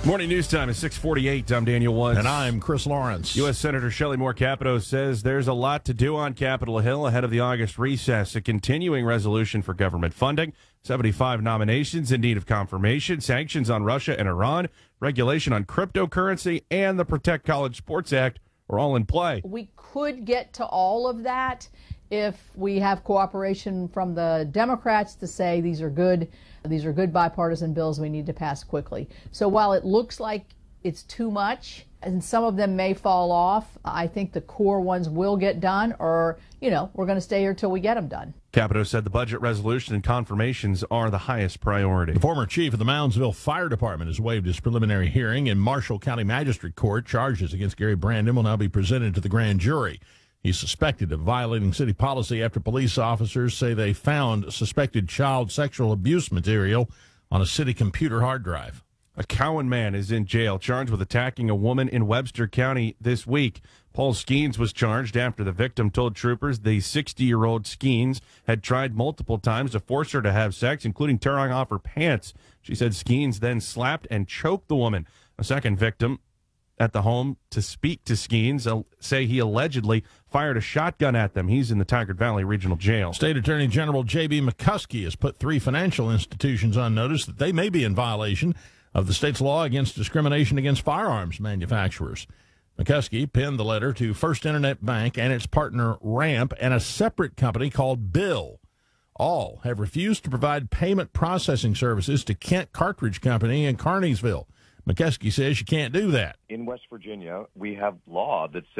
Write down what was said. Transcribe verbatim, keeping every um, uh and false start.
Morning news time is six forty-eight. I'm Daniel Woods. And I'm Chris Lawrence. U S. Senator Shelley Moore Capito says there's a lot to do on Capitol Hill ahead of the August recess. A continuing resolution for government funding, seventy-five nominations in need of confirmation, sanctions on Russia and Iran, regulation on cryptocurrency, and the Protect College Sports Act are all in play. We could get to all of that if we have cooperation from the Democrats to say these are good, these are good bipartisan bills we need to pass quickly. So while it looks like it's too much, and some of them may fall off, I think the core ones will get done, or, you know, we're going to stay here till we get them done. Capito said the budget resolution and confirmations are the highest priority. The former chief of the Moundsville Fire Department has waived his preliminary hearing in Marshall County Magistrate Court. Charges against Gary Brandon will now be presented to the grand jury. He's suspected of violating city policy after police officers say they found suspected child sexual abuse material on a city computer hard drive. A Cowan man is in jail, charged with attacking a woman in Webster County this week. Paul Skeens was charged after the victim told troopers the sixty-year-old Skeens had tried multiple times to force her to have sex, including tearing off her pants. She said Skeens then slapped and choked the woman. A second victim at the home to speak to Skeens uh, say he allegedly fired a shotgun at them. He's in the Tigard Valley Regional Jail. State Attorney General J B McCuskey has put three financial institutions on notice that they may be in violation of the state's law against discrimination against firearms manufacturers. McCuskey penned the letter to First Internet Bank and its partner Ramp and a separate company called Bill. All have refused to provide payment processing services to Kent Cartridge Company in Carneysville. McCuskey says you can't do that. In West Virginia, we have law that says